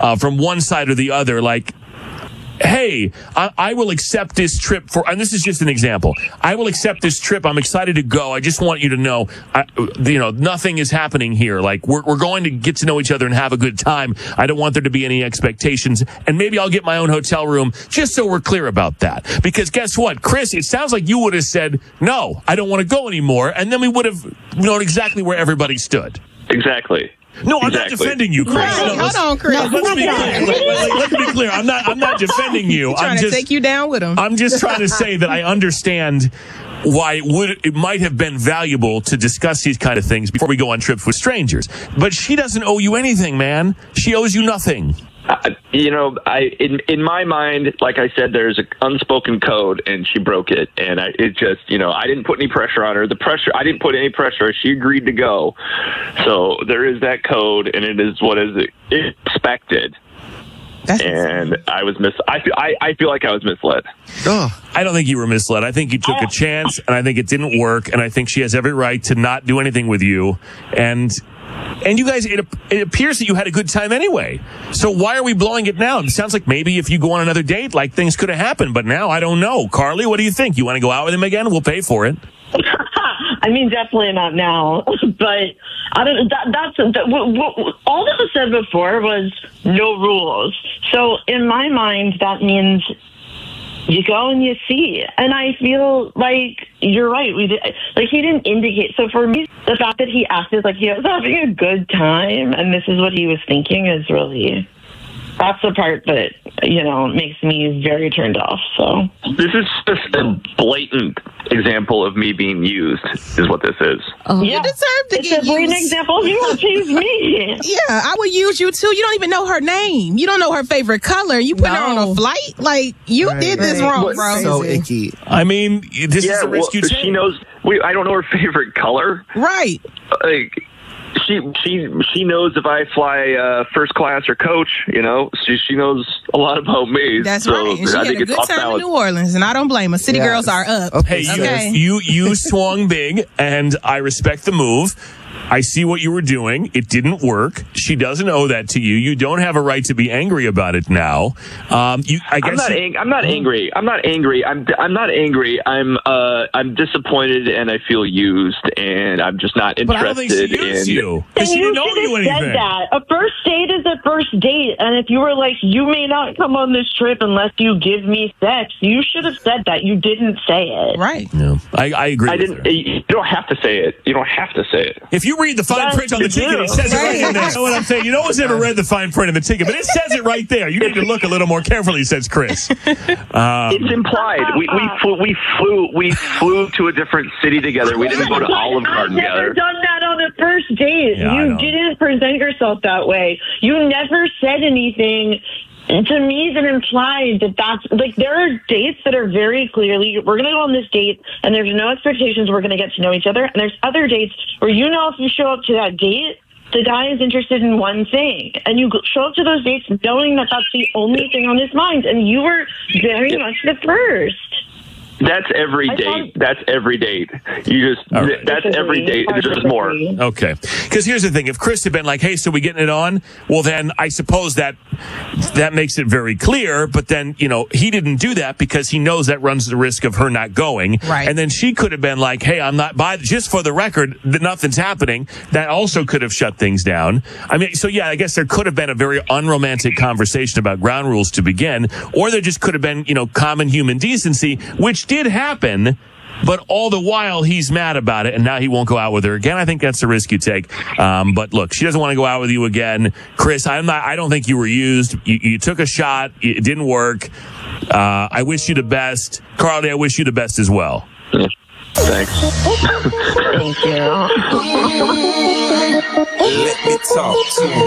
from one side or the other, like, hey, I will accept this trip and this is just an example. I will accept this trip. I'm excited to go. I just want you to know, nothing is happening here. Like, we're going to get to know each other and have a good time. I don't want there to be any expectations. And maybe I'll get my own hotel room just so we're clear about that. Because guess what, Chris, it sounds like you would have said, no, I don't want to go anymore. And then we would have known exactly where everybody stood. Exactly. No, I'm not defending you, Chris. Right. No, Hold on, Chris. let's be clear. I'm not defending you. I'm just take you down with him. I'm just trying to say that I understand why it might have been valuable to discuss these kind of things before we go on trips with strangers. But she doesn't owe you anything, man. She owes you nothing. In my mind, like I said, there's an unspoken code, and she broke it. And I didn't put any pressure on her. I didn't put any pressure. She agreed to go. So there is that code, and it is what is expected. And I was I feel like I was misled. I don't think you were misled. I think you took a chance, and I think it didn't work. And I think she has every right to not do anything with you. And you guys, it appears that you had a good time anyway. So why are we blowing it now? It sounds like maybe if you go on another date, like, things could have happened. But now I don't know. Carly, what do you think? You want to go out with him again? We'll pay for it. I mean, definitely not now. But I don't. All that was said before was no rules. So in my mind, that means you go and you see. And I feel like you're right. He didn't indicate. So for me, the fact that he acted like he was having a good time and this is what he was thinking is really, that's the part that, makes me very turned off. So this is just a blatant example of me being used, is what this is. Oh, yeah. You deserve to get used. It's a blatant example of you want to use me. Yeah, I would use you too. You don't even know her name. You don't know her favorite color. You put her on a flight. Like, you did this wrong, bro. So icky. I mean, this is a risk you take. She knows. I don't know her favorite color. Right. She knows if I fly first class or coach, she knows a lot about me. That's right. And she had a good time in New Orleans, and I don't blame her. City girls are up. Okay, you swung big, and I respect the move. I see what you were doing. It didn't work. She doesn't owe that to you. You don't have a right to be angry about it now. I'm not angry. I'm not angry. I'm disappointed, and I feel used, and I'm just not interested. But I don't think she used you. Because she didn't owe you anything. Said that. A first date is a first date, and if you were like, you may not come on this trip unless you give me sex, you should have said that. You didn't say it. Right. No, I agree. You don't have to say it. You don't have to say it. If you read the fine print on the ticket, it says it right in there. You know what I'm saying? No one's ever read the fine print in the ticket, but it says it right there. You need to look a little more carefully, says Chris. It's implied. We flew to a different city together. We didn't go to Olive Garden together. I've never done that on a first date. Yeah, you didn't present yourself that way. You never said anything to me that implied that's like, there are dates that are very clearly, we're going to go on this date and there's no expectations, we're going to get to know each other. And there's other dates where if you show up to that date, the guy is interested in one thing, and you show up to those dates knowing that that's the only thing on his mind, and you were very much the first. That's every date. That's every date. That's every date. There's just more. Okay. Because here's the thing. If Chris had been like, hey, so we getting it on? Well, then I suppose that makes it very clear. But then, he didn't do that because he knows that runs the risk of her not going. Right. And then she could have been like, hey, I'm not just for the record, nothing's happening. That also could have shut things down. I mean, so yeah, I guess there could have been a very unromantic conversation about ground rules to begin. Or there just could have been, common human decency, which did happen, but all the while he's mad about it, and now he won't go out with her again. I think that's the risk you take. But look, she doesn't want to go out with you again. Chris, I don't think you were used. You took a shot. It didn't work. I wish you the best. Carly, I wish you the best as well. Yeah. Thanks. Thank you. Let me talk to you.